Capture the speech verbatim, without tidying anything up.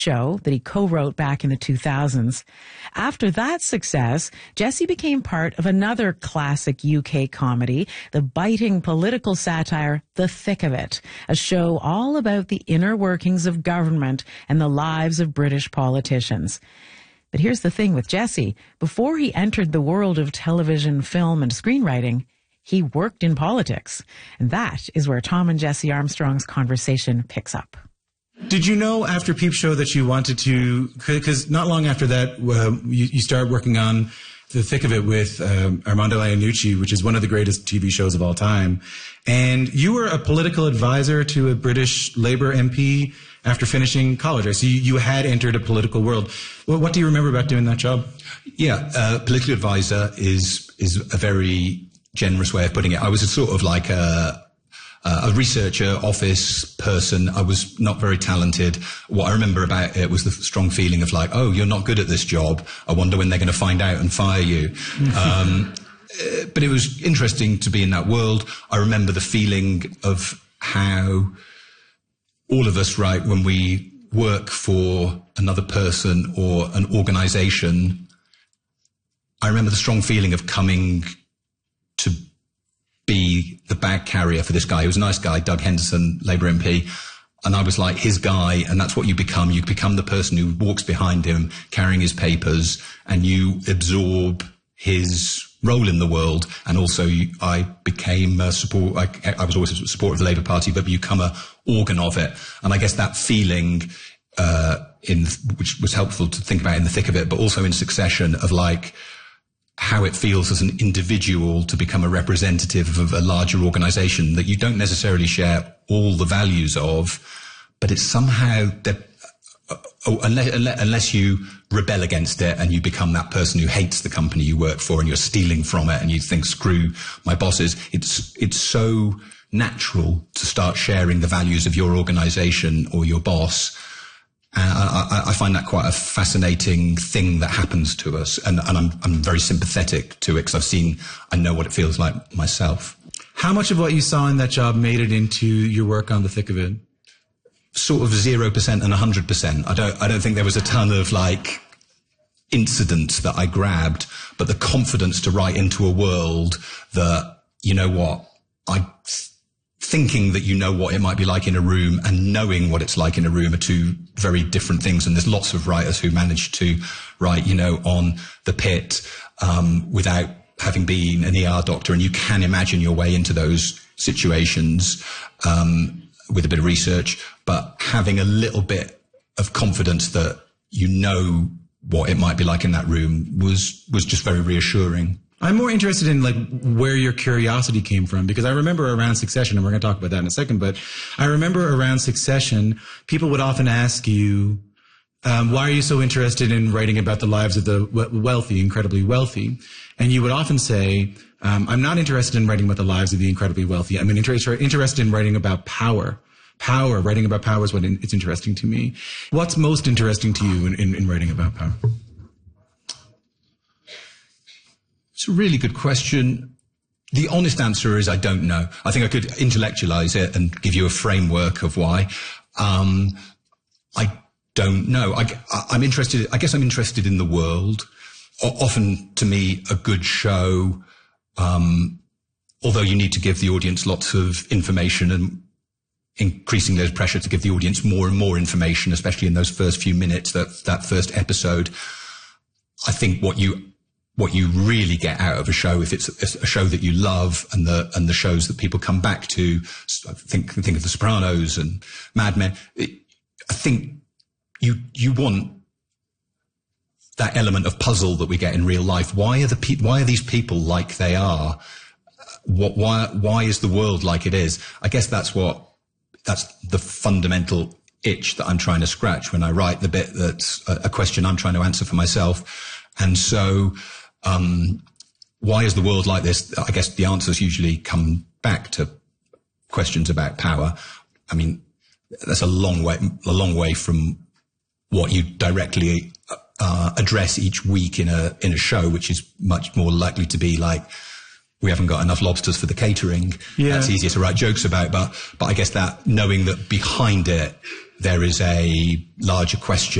Show that he co-wrote back in the two thousands. After that success, Jesse became part of another classic U K comedy, the biting political satire The Thick of It, a show all about the inner workings of government and the lives of British politicians. But here's the thing with Jesse. Before he entered the world of television, film, and screenwriting, he worked in politics. And that is where Tom and Jesse Armstrong's conversation picks up. Did you know after Peep Show that you wanted to, because not long after that, uh, you, you started working on The Thick of It with um, Armando Iannucci, which is one of the greatest T V shows of all time. And you were a political advisor to a British Labour M P after finishing college. So you, you had entered a political world. Well, what do you remember about doing that job? Yeah, uh, political advisor is is a very generous way of putting it. I was a sort of like a Uh, a researcher, office person. I was not very talented. What I remember about it was the strong feeling of like, oh, you're not good at this job. I wonder when they're going to find out and fire you. um, uh, but it was interesting to be in that world. I remember the feeling of how all of us, right, when we work for another person or an organization, I remember the strong feeling of coming to be the bag carrier for this guy. He was a nice guy, Doug Henderson, Labour M P. And I was like his guy, and that's what you become. You become the person who walks behind him, carrying his papers, and you absorb his role in the world. And also you, I became a support, I, I was always a supporter of the Labour Party, but you become a organ of it. And I guess that feeling, uh, in, which was helpful to think about in the thick of it, but also in succession of like, how it feels as an individual to become a representative of a larger organization that you don't necessarily share all the values of, but it's somehow that, uh, oh, unless, unless you rebel against it and you become that person who hates the company you work for and you're stealing from it and you think, screw my bosses, it's, it's so natural to start sharing the values of your organization or your boss. Uh, I, I find that quite a fascinating thing that happens to us, and, and I'm, I'm very sympathetic to it because I've seen, I know what it feels like myself. How much of what you saw in that job made it into your work on The Thick of It? Sort of zero percent and one hundred percent. I don't, I don't think there was a ton of like incidents that I grabbed, but the confidence to write into a world that, you know what, I... thinking that you know what it might be like in a room and knowing what it's like in a room are two very different things. And there's lots of writers who manage to write, you know, on The Pit, um, without having been an E R doctor. And you can imagine your way into those situations, um, with a bit of research, but having a little bit of confidence that you know what it might be like in that room was, was just very reassuring. I'm more interested in like where your curiosity came from, because I remember around Succession, and we're going to talk about that in a second, but I remember around Succession, people would often ask you, um, why are you so interested in writing about the lives of the wealthy, incredibly wealthy? And you would often say, um, I'm not interested in writing about the lives of the incredibly wealthy. I'm inter- interested in writing about power. Power, writing about power is what is interesting to me. What's most interesting to you in, in, in writing about power? It's a really good question. The honest answer is I don't know. I think I could intellectualize it and give you a framework of why. Um, I don't know. I, I'm interested, I guess I'm interested in the world. O- often, to me, a good show, um, although you need to give the audience lots of information and increasing there's pressure to give the audience more and more information, especially in those first few minutes, that, that first episode. I think what you what you really get out of a show, if it's a show that you love, and the and the shows that people come back to, think think of The Sopranos and Mad Men. It, I think you you want that element of puzzle that we get in real life. Why are the pe- why are these people like they are? What why why is the world like it is? I guess that's what that's the fundamental itch that I'm trying to scratch when I write the bit that's a, a question I'm trying to answer for myself. And so. Um, why is the world like this? I guess the answers usually come back to questions about power. I mean, that's a long way, a long way from what you directly uh, address each week in a in a show, which is much more likely to be like, we haven't got enough lobsters for the catering. Yeah. That's easier to write jokes about. But but I guess that knowing that behind it there is a larger question